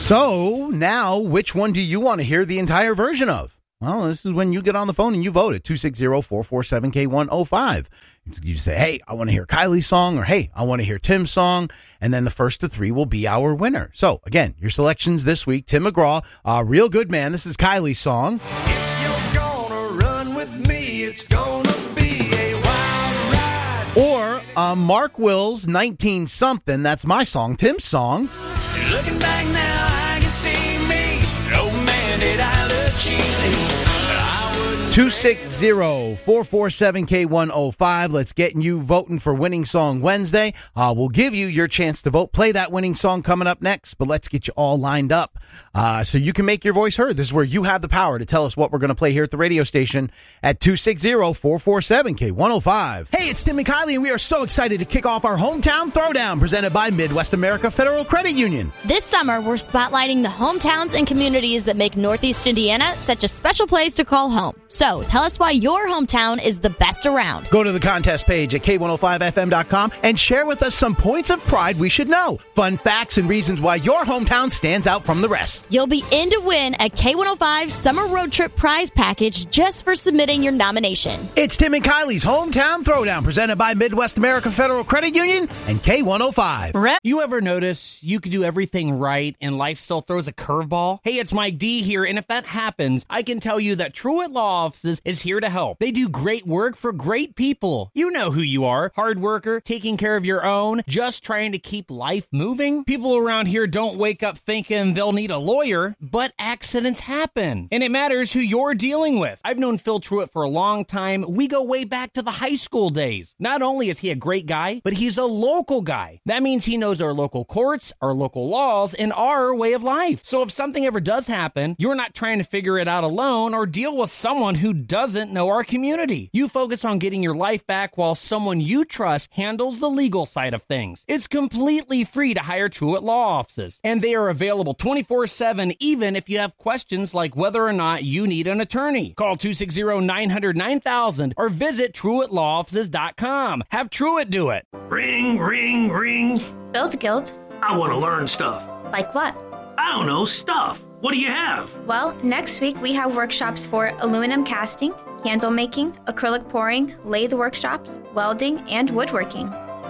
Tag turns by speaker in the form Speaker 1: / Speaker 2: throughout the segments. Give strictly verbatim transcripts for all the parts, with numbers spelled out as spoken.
Speaker 1: So now, which one do you want to hear the entire version of? Well, this is when you get on the phone and you vote at two six zero, four four seven, K one oh five. You say, hey, I want to hear Kylie's song, or hey, I want to hear Tim's song, and then the first to three will be our winner. So, again, your selections this week, Tim McGraw, uh, Real Good Man, this is Kylie's song.
Speaker 2: If you're gonna run with me, it's gonna be a wild ride.
Speaker 1: Or uh, Mark Wills, nineteen something, that's my song, Tim's song.
Speaker 2: Looking back now, I can see me. Oh man, did I look cheesy.
Speaker 1: two six zero, four four seven, K one oh five. Let's get you voting for Winning Song Wednesday. Uh, we'll give you your chance to vote. Play that winning song coming up next, but let's get you all lined up uh, so you can make your voice heard. This is where you have the power to tell us what we're going to play here at the radio station at two six zero, four four seven, K one oh five. Hey, it's Tim and Kylie, and we are so excited to kick off our Hometown Throwdown presented by Midwest America Federal Credit Union.
Speaker 3: This summer, we're spotlighting the hometowns and communities that make Northeast Indiana such a special place to call home. So tell us why your hometown is the best around.
Speaker 1: Go to the contest page at K one oh five F M dot com and share with us some points of pride we should know, fun facts, and reasons why your hometown stands out from the rest.
Speaker 3: You'll be in to win a K one oh five Summer Road Trip prize package just for submitting your nomination.
Speaker 1: It's Tim and Kylie's Hometown Throwdown presented by Midwest America Federal Credit Union and K one oh five.
Speaker 4: You ever notice you could do everything right and life still throws a curveball? Hey, it's Mike D here, and if that happens, I can tell you that Truett Law Offices is here to help. They do great work for great people. You know who you are. Hard worker, taking care of your own, just trying to keep life moving. People around here don't wake up thinking they'll need a lawyer, but accidents happen. And it matters who you're dealing with. I've known Phil Truett for a long time. We go way back to the high school days. Not only is he a great guy, but he's a local guy. That means he knows our local courts, our local laws, and our way of life. So if something ever does happen, you're not trying to figure it out alone or deal with someone who doesn't know our community. You focus on getting your life back while someone you trust handles the legal side of things. It's completely free to hire Truett Law Offices, and they are available twenty-four seven even if you have questions like whether or not you need an attorney. Call two six zero, nine hundred, nine thousand or visit Truett Law Offices dot com. Have Truett do it.
Speaker 5: Ring, ring, ring.
Speaker 6: Build Guild.
Speaker 5: I want to learn stuff.
Speaker 6: Like what?
Speaker 5: I don't know, stuff. What do you have?
Speaker 6: Well, next week we have workshops for aluminum casting, candle making, acrylic pouring, lathe workshops, welding, and woodworking.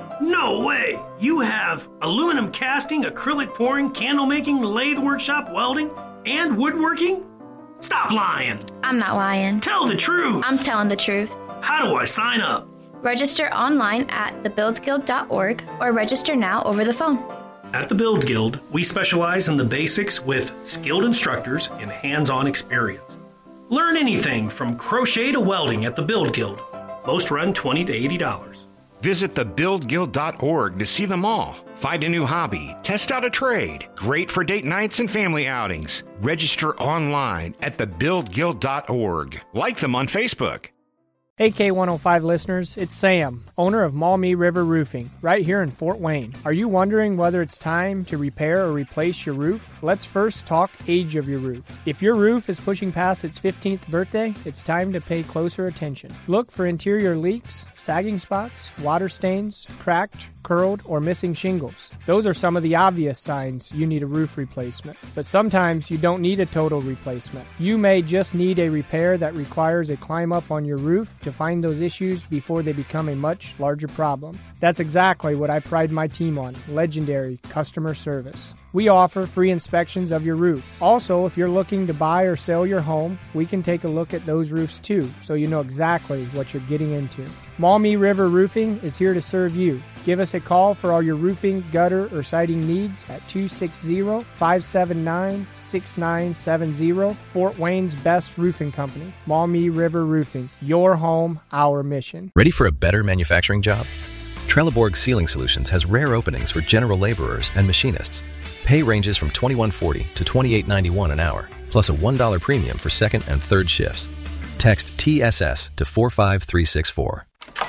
Speaker 5: No way! You have aluminum casting, acrylic pouring, candle making, lathe workshop, welding, and woodworking? Stop lying.
Speaker 6: I'm not lying.
Speaker 5: Tell the truth.
Speaker 6: I'm telling the truth.
Speaker 5: How do I sign up?
Speaker 6: Register online at the build guild dot org or register now over the phone.
Speaker 5: At the Build Guild, we specialize in the basics with skilled instructors and hands-on experience. Learn anything from crochet to welding at the Build Guild. Most run twenty to eighty dollars.
Speaker 7: Visit the build guild dot org to see them all. Find a new hobby, test out a trade. Great for date nights and family outings. Register online at the build guild dot org. Like them on Facebook.
Speaker 8: Hey K one oh five listeners, it's Sam, owner of Maumee River Roofing, right here in Fort Wayne. Are you wondering whether it's time to repair or replace your roof? Let's first talk age of your roof. If your roof is pushing past its fifteenth birthday, it's time to pay closer attention. Look for interior leaks, sagging spots, water stains, cracked, curled, or missing shingles. Those are some of the obvious signs you need a roof replacement. But sometimes you don't need a total replacement. You may just need a repair that requires a climb up on your roof to find those issues before they become a much larger problem. That's exactly what I pride my team on, legendary customer service. We offer free inspections of your roof. Also, if you're looking to buy or sell your home, we can take a look at those roofs too, so you know exactly what you're getting into. Maumee River Roofing is here to serve you. Give us a call for all your roofing, gutter, or siding needs at two six zero, five seven nine, six nine seven zero. Fort Wayne's best roofing company, Maumee River Roofing. Your home, our mission.
Speaker 9: Ready for a better manufacturing job? Trelleborg Sealing Solutions has rare openings for general laborers and machinists. Pay ranges from twenty-one forty to twenty-eight ninety-one an hour, plus a one dollar premium for second and third shifts. Text T S S to four five three six four.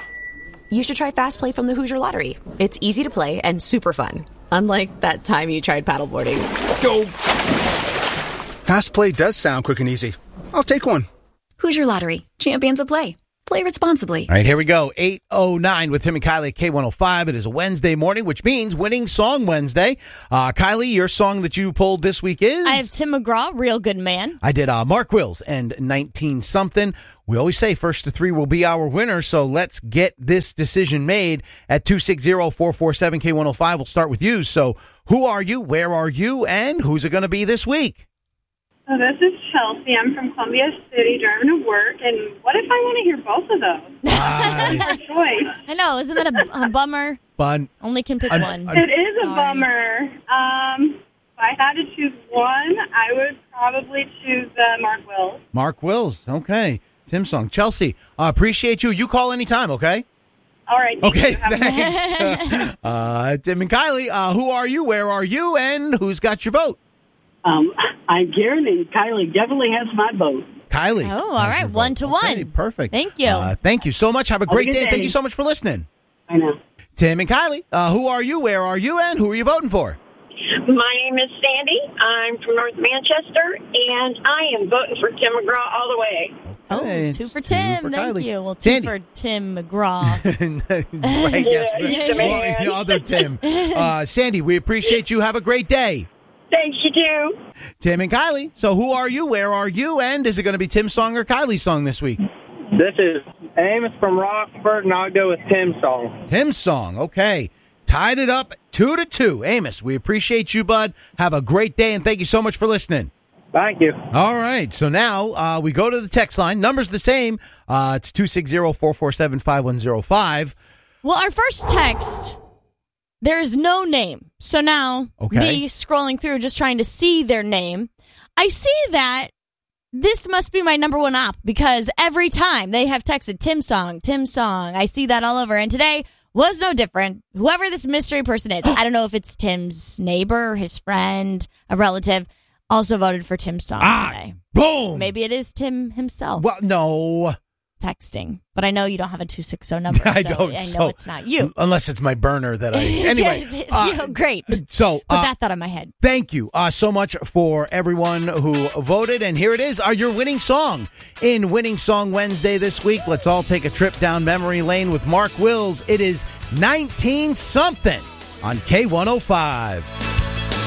Speaker 10: You should try Fast Play from the Hoosier Lottery. It's easy to play and super fun. Unlike that time you tried paddleboarding.
Speaker 11: Go! Fast Play does sound quick and easy. I'll take one.
Speaker 12: Hoosier Lottery. Champions of play.
Speaker 11: Play responsibly.
Speaker 1: All right, here we go. eight oh nine with Tim and Kylie at K one oh five. It is a Wednesday morning, which means Winning Song Wednesday. Uh, Kylie, your song that you pulled this week is?
Speaker 3: I have Tim McGraw, Real Good Man.
Speaker 1: I did uh, Mark Wills and nineteen something. We always say first to three will be our winner, so let's get this decision made at two six zero, four four seven, K one oh five. We'll start with you. So who are you, where are you, and who's it going to be this week?
Speaker 12: So this is Chelsea. I'm from Columbia City, driving to work. And what if I want to hear both of those?
Speaker 1: Uh,
Speaker 12: choice.
Speaker 3: I know, isn't that a, a bummer?
Speaker 1: Fun.
Speaker 3: Only can pick
Speaker 1: Un-
Speaker 3: one.
Speaker 1: un-
Speaker 12: It is
Speaker 3: Sorry.
Speaker 12: a bummer. Um, if I had to choose one, I would probably choose uh, Mark Wills.
Speaker 1: Mark Wills. Okay. Tim song. Chelsea, uh, appreciate you. You call anytime, okay?
Speaker 12: All right. thank
Speaker 1: Okay,
Speaker 12: you. Have a-
Speaker 1: thanks. uh, Tim and Kylie, uh, who are you, where are you, and who's got your vote?
Speaker 13: Um, I'm Karen, and Kylie definitely has my vote.
Speaker 1: Kylie.
Speaker 3: Oh, all right. One to one.
Speaker 1: Okay, perfect.
Speaker 3: Thank you.
Speaker 1: Uh, thank you so much. Have a
Speaker 13: Have a
Speaker 1: great
Speaker 13: good
Speaker 1: day.
Speaker 13: day.
Speaker 1: Thank you so much for listening.
Speaker 13: I know.
Speaker 1: Tim and Kylie, uh, who are you, where are you, and who are you voting for?
Speaker 14: My name is Sandy. I'm from North Manchester, and I am voting for Tim McGraw all the way.
Speaker 1: Okay,
Speaker 3: Oh, two for Tim.
Speaker 1: for
Speaker 3: Thank
Speaker 1: Kylie.
Speaker 3: you. Well, two
Speaker 1: Sandy.
Speaker 3: for Tim McGraw.
Speaker 1: Right, yes.
Speaker 14: Yeah, he's the man.
Speaker 1: Well, the other Tim. Uh, Sandy, we appreciate you. Have a great day.
Speaker 14: Thanks, you too.
Speaker 1: Tim and Kylie. So who are you, where are you, and is it going to be Tim's song or Kylie's song this week?
Speaker 15: This is Amos from Rockford, and I'll go with Tim's song.
Speaker 1: Tim's song. Okay. Tied it up two to two. Amos, we appreciate you, bud. Have a great day, and thank you so much for listening.
Speaker 15: Thank you.
Speaker 1: All right. So now uh, we go to the text line. Number's the same. Uh, it's two six zero, four four seven, five one zero five.
Speaker 3: Well, our first text, there is no name. So now,
Speaker 1: Okay.
Speaker 3: me scrolling through, just trying to see their name, I see that this must be my number one op because every time they have texted Tim song, Tim song, I see that all over. And today was no different. Whoever this mystery person is, I don't know if it's Tim's neighbor, his friend, a relative, also voted for Tim's song
Speaker 1: Ah,
Speaker 3: today.
Speaker 1: Boom.
Speaker 3: Maybe it is Tim himself.
Speaker 1: Well, no.
Speaker 3: Texting. But I know you don't have a two six zero number,
Speaker 1: I
Speaker 3: so
Speaker 1: don't.
Speaker 3: I know
Speaker 1: so-
Speaker 3: it's not you.
Speaker 1: Unless it's my burner that I. Anyway. uh,
Speaker 3: You know, great.
Speaker 1: so.
Speaker 3: Put
Speaker 1: uh,
Speaker 3: that thought in my head.
Speaker 1: Thank you uh, so much for everyone who voted. And here it is, uh, your winning song in Winning Song Wednesday this week. Let's all take a trip down memory lane with Mark Wills. It is nineteen something on K one oh five.